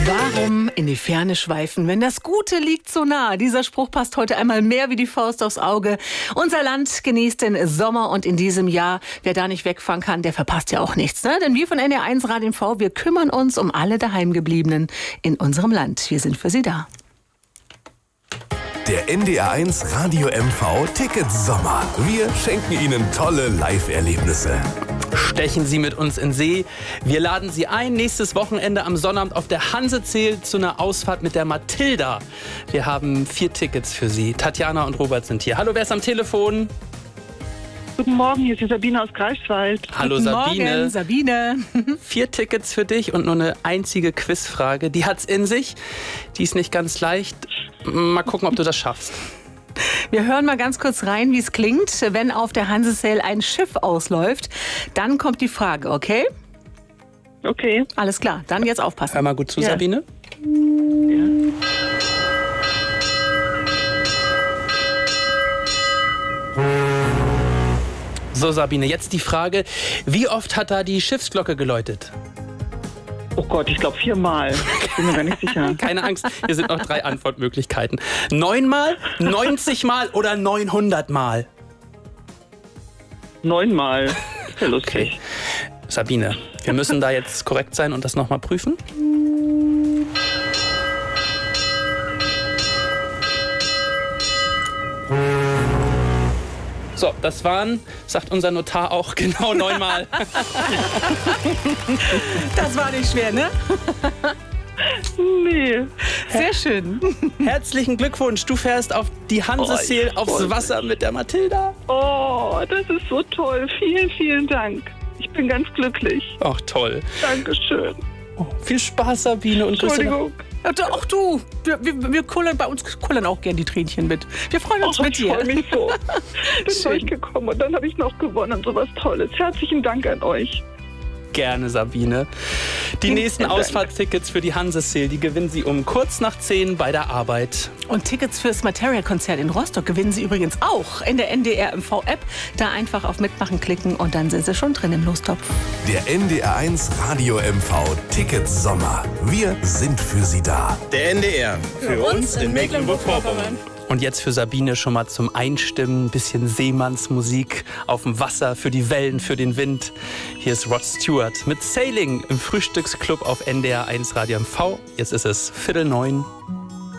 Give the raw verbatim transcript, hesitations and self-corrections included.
Warum in die Ferne schweifen, wenn das Gute liegt so nah? Dieser Spruch passt heute einmal mehr wie die Faust aufs Auge. Unser Land genießt den Sommer und in diesem Jahr, wer da nicht wegfahren kann, der verpasst ja auch nichts. Ne? Denn wir von N D R eins Radio M V, wir kümmern uns um alle Daheimgebliebenen in unserem Land. Wir sind für Sie da. Der N D R eins Radio M V Ticket Sommer. Wir schenken Ihnen tolle Live-Erlebnisse. Stechen Sie mit uns in See. Wir laden Sie ein, nächstes Wochenende am Sonnabend auf der Hansezeel zu einer Ausfahrt mit der Mathilda. Wir haben vier Tickets für Sie. Tatjana und Robert sind hier. Hallo, wer ist am Telefon? Guten Morgen, hier ist die Sabine aus Greifswald. Hallo Guten Sabine. Morgen, Sabine. Vier Tickets für dich und nur eine einzige Quizfrage. Die hat's in sich. Die ist nicht ganz leicht. Mal gucken, ob du das schaffst. Wir hören mal ganz kurz rein, wie es klingt, wenn auf der Hansezeel ein Schiff ausläuft. Dann kommt die Frage, okay? Okay. Alles klar, dann jetzt aufpassen. Hör mal gut zu, Ja. Sabine. So, Sabine, jetzt die Frage, wie oft hat da die Schiffsglocke geläutet? Oh Gott, ich glaube viermal. Ich bin mir gar nicht sicher. Keine Angst, hier sind noch drei Antwortmöglichkeiten. Neunmal, neunzig Mal oder neunhundert Mal? Neunmal. Das ist ja lustig. Okay. Sabine, wir müssen da jetzt korrekt sein und das nochmal prüfen. So, das waren, sagt unser Notar auch, genau neunmal. Das war nicht schwer, ne? Nee. Sehr schön. Herzlichen Glückwunsch, du fährst auf die Hansezeel, Oh, ich aufs freu Wasser mit der Mathilda. Oh, das ist so toll. Vielen, vielen Dank. Ich bin ganz glücklich. Ach, toll. Dankeschön. Oh, viel Spaß, Sabine. Und Grüße nach- Entschuldigung. Auch du. Wir, wir, wir kullern, bei uns kullern auch gern die Tränchen mit. Wir freuen uns Oh, mit ich dir. freue mich so. Bin Schön. durchgekommen und dann habe ich noch gewonnen und sowas Tolles. Herzlichen Dank an euch. Gerne, Sabine. Die Vielen nächsten Dank. Ausfahrtstickets für die Hansezeel, die gewinnen Sie um kurz nach zehn bei der Arbeit. Und Tickets fürs Materia-Konzert in Rostock gewinnen Sie übrigens auch in der N D R M V-App. Da einfach auf Mitmachen klicken und dann sind Sie schon drin im Lostopf. Der N D R eins Radio M V Ticket Sommer. Wir sind für Sie da. Der N D R. Für, uns in Mecklenburg-Vorpommern. Und jetzt für Sabine schon mal zum Einstimmen, ein bisschen Seemannsmusik auf dem Wasser, für die Wellen, für den Wind. Hier ist Rod Stewart mit Sailing im Frühstücksclub auf N D R eins Radio M V. Jetzt ist es Viertel neun.